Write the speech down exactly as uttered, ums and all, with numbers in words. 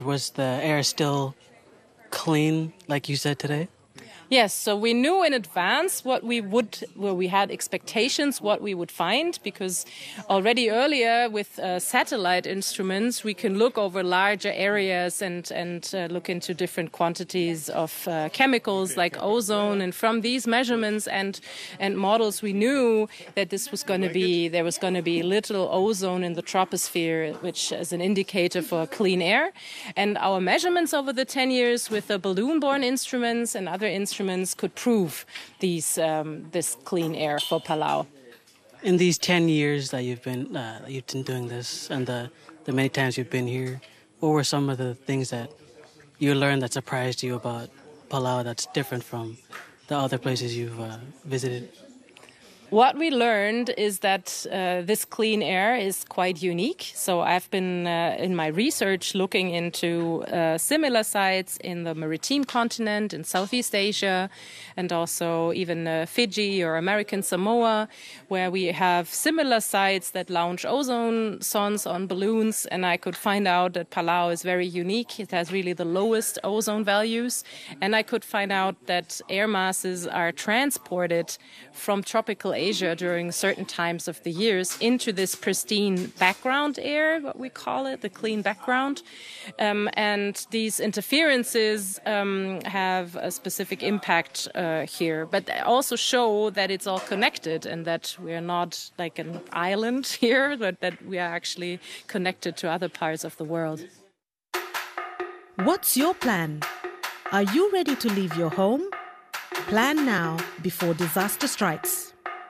Was the air still clean, like you said today? Yes, so we knew in advance what we would, well, we had expectations what we would find, because already earlier with uh, satellite instruments we can look over larger areas and and uh, look into different quantities of uh, chemicals like ozone, and from these measurements and and models we knew that this was going to be there was going to be little ozone in the troposphere, which is an indicator for clean air. And our measurements over the ten years with the balloon-borne instruments and other instruments could prove these um, this clean air for Palau. In these ten years that you've been uh, you've been doing this, and the the many times you've been here, what were some of the things that you learned that surprised you about Palau that's different from the other places you've uh, visited? What we learned is that uh, this clean air is quite unique. So I've been, uh, in my research, looking into uh, similar sites in the maritime continent, in Southeast Asia, and also even uh, Fiji or American Samoa, where we have similar sites that launch ozone sondes on balloons. And I could find out that Palau is very unique. It has really the lowest ozone values. And I could find out that air masses are transported from tropical Asia during certain times of the years into this pristine background air, what we call it, the clean background. Um, and these interferences um, have a specific impact uh, here, but they also show that it's all connected and that we are not like an island here, but that we are actually connected to other parts of the world. What's your plan? Are you ready to leave your home? Plan now before disaster strikes.